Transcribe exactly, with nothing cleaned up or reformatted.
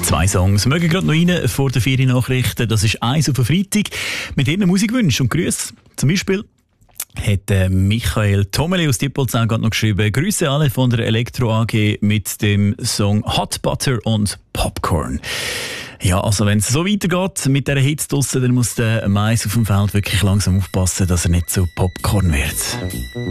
Zwei Songs mögen gerade noch rein vor den Feriennachrichten. Das ist eins auf den Freitag mit ihren Musikwünschen und Grüßen. Zum Beispiel hat äh, Michael Tomeli aus Diepolzell gerade noch geschrieben: Grüße alle von der Elektro A G mit dem Song Hot Butter und Popcorn. Ja, also wenn es so weitergeht mit dieser Hitze draussen, dann muss der Mais auf dem Feld wirklich langsam aufpassen, dass er nicht zu Popcorn wird.